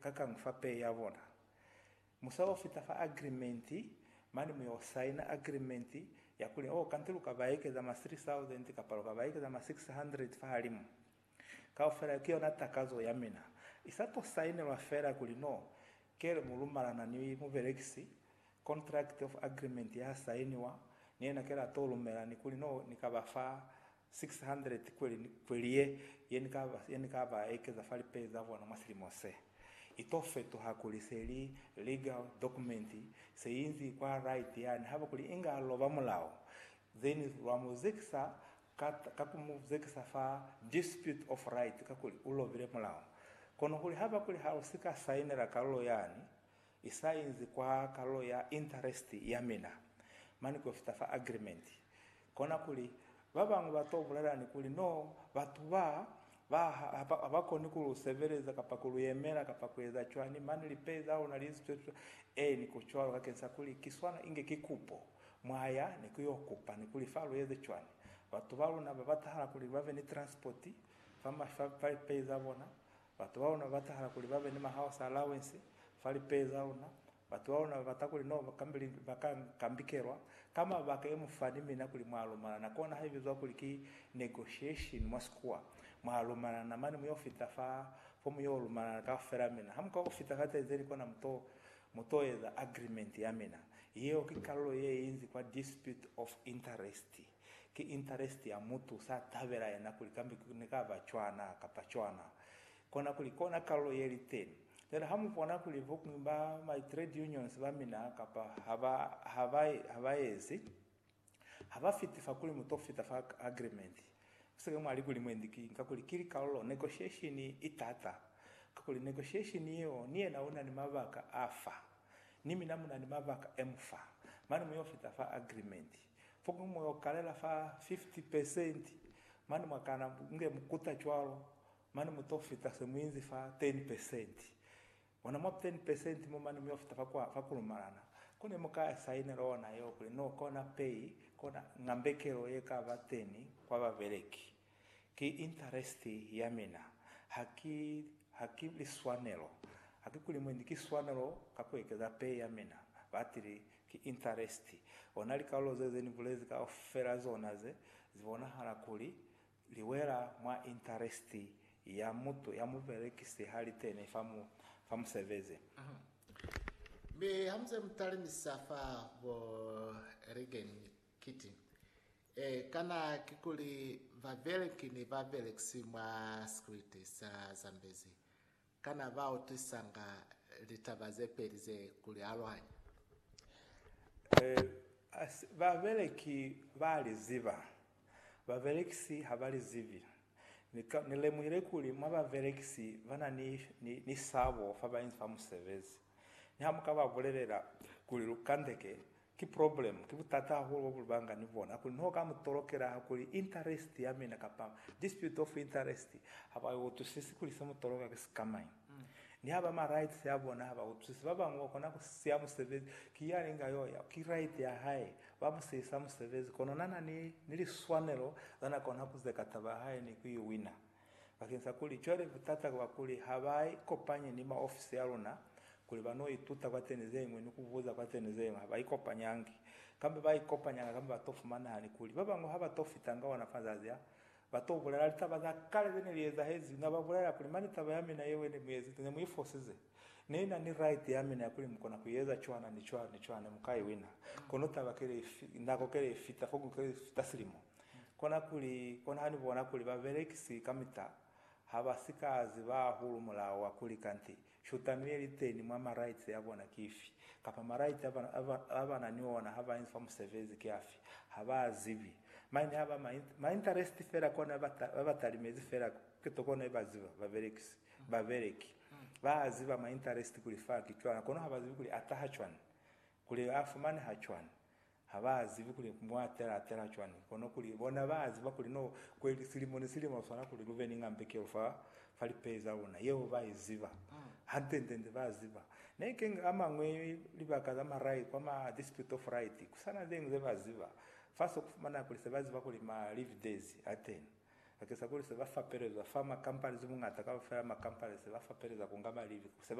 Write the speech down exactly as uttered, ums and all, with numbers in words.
kakang fa pay yavona musawo fita fa agreement mani mu sign agreement ya kuli oh kantilu kabaike za ma three thousand kapalo kabaike za ma six hundred fa halimu ka ofera kio natakazo yamina isato sign wa fera kuli no kere mulumala na ni muverekisi contract of agreement ya sainiwa niena kera tolumela ni kuli no nikabafa six hundred kweli kweliye yenikaba yenikaba ekeza fali peza vona maslimose itofe to hakuliseli legal document seinzi kwa right yani haba kuli inga loba mulao then ramuzeksa kakumuzeksa fa dispute of right kakuli ulovile mulao kono kuli haba kuli hausika sainera kalo yani isainzi kwa kalo ya interest yamina mani ko fitafa agreement kona kuli babangu batobulala ni kuli no batuba ba abako nikulu severeza kapakulu yemera kapakweza chwani mani lipeza au nalizo eh ni kuchwalo kakensa kuli kiswana inge kikupo mwaya ni kuyokupa ni kuli falo yeze chwani batu balo na babatahala kuli bave ni transport fama fali peza bona batu balo na babatahala kuli bave ni ma house allowance fali peza ona batu balo na batakuli no bakambili bakambikerwa kama bakayemufani mina kuli mwalo mara na kona hivi zo kuli ki negotiation maskwa mwalo mara na mani muyofita fa fomu yolo mara ka feramina hamka ofita kata zeri kona mto mutoeza agreement yamina iyo kikalo ye inzi kwa dispute of interest ki interest ya mutu sa tavera yana kulikambi kunikaba chwana kapachwana kona kulikona kalo ye liteni tena hamu pona kulivoku mba my trade unions bamina kapa haba haba haba ezi haba fiti fakuli mutofita fa agreement sege mwali kuli mwendiki kakuli kili kalo negotiation itata kakuli negotiation hiyo niye naona ni mabaka afa nimi namuna ni mabaka emfa mani muyofita fa agreement foku moyo kalela fa fifty percent mani mwakana nge mkuta chwalo mani mutofita semwinzi fa ten percent wana mo ten percent mo mani muyofita fa kwa fa kulumarana kone muka saine rona yo kuli no kona pay kona ngambekero yeka bateni kwa baveleki ki interest yamina haki haki liswanelo haki kuli mwendi kiswanelo kakwekeza pay yamina batiri ki interest onali kaulo zeze ni bulezi ka ofera zona ze zibona hala kuli liwera mwa interest ya mutu ya muveleki se hali tene famu famu seveze aha be hamze mtali misafa bo regen kiti e kana kikuli vaveleki ni vaveleki mwa script sa Zambezi kana bao tisanga litabaze perize kuli alwanya eh vaveleki bali ziva vaveleki habali zivi nilemwire kuli mwa vaveleki vana ni ni, ni sabo faba infamu sevezi ni hamuka babolera kuli lukandeke ki problem ki butata holo bulbanga nibona kuli no kamutolokera kuli interest yamina kapa dispute of interest haba wotu sisi kuli samutoloka kisikamai mm. ni haba ma rights yabona haba wotu sisi baba ngoko na kusiamu service ki yaringa yoya ki right ya hai baba sisi samu service kono nana ni nili swanelo dana kona kuzekataba hai ni kuyi winner bakinsa kuli chore butata kwa kuli habai kopanye ni ma office yalona kuli bano ituta kwateneze imwe nukuvuza kwateneze imwe bayikopanyangi kambe bayikopanyanga kambe batofumana hani kuli baba ngo haba tofitanga wanafanzazia batobulala litabaza kale zene liyeza hezi nababulala kuli mani tabayamina yewe ne mwezi tene muifosize nena ni right yamina kuli mkona kuyeza chwana ni chwana ni chwana mukai wina kono tabakere ndako kere fita fogu kere taslimo kona kuli kona hani bona kuli bavelekisi kamita haba sikazi ba hulumula wa kuli kanti shutamiri teni mwa rights yabona kifi kapa ma rights abana abana niona haba inform service kiafi haba zivi mine haba ma interest fera kona abatalimezi fera kitokona ibaziva baveleki baveleki baziva ma interest kulifa kichwana kono haba zivi kuli atahachwan kuli afumane hachwan habazi bikuli mwatera atera chwani kono kuli bona bazi bakuli no kweli silimoni silimo sona kuli luveni ngambeke ufa fali peza ona yeo bayiziva hantendende baziva neke amangwe libakaza marai kwa ma dispute of right kusana denze baziva faso kufumana kuli sebazi bakuli ma live days aten akesa kuli sebafa pereza fama companies mungata ka fa ma companies sebafa pereza kungaba live